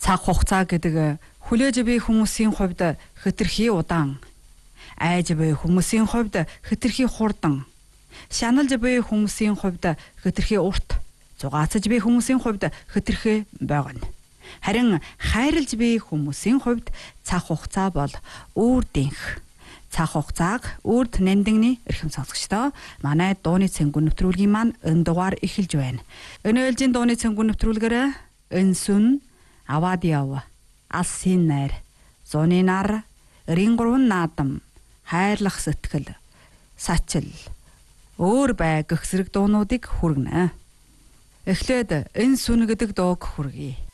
Цаг хугацаа гэдэг хүлээж буй хүмүүсийн хувьд хэтэрхий удаан, айж буй хүмүүсийн хувьд хэтэрхий хурдан, шаналж буй хүмүүсийн хувьд хэтэрхий урт, зугаацж буй хүмүүсийн хувьд хэтэрхий богино. Харин хайрлж буй хүмүүсийн хувьд цаг хугацаа бол үрдийнх. Цаг хугацааг үрд нандинны эрхэм сонсогчдоо манай дууны цэнгүүн нэвтрүүлгийн маань энэ дугаар эхэлж байна. Өнөө ээлжийн дууны цэнгүүн нэвтрүүлгээр энсүн аваад яв, алсын найр, зуны нар, рингурун наадам, хайрлах сэтгэл, сачил, өөр бай гэх зэрэг дуунуудыг хүргэнэ. Эхлээд энсүн гэдэг дууг хүргэе.